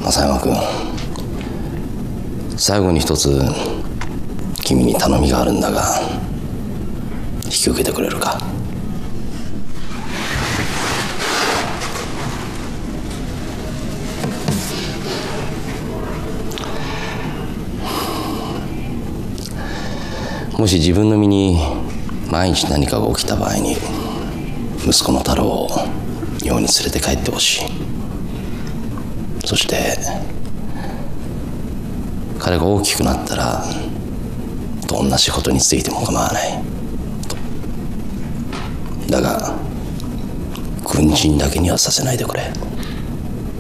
正山君、最後に一つ君に頼みがあるんだが、引き受けてくれるか？もし自分の身に万一何かが起きた場合に、息子の太郎を日本に連れて帰ってほしい。そして彼が大きくなったらどんな仕事に就いても構わないと。だが軍人だけにはさせないでくれ。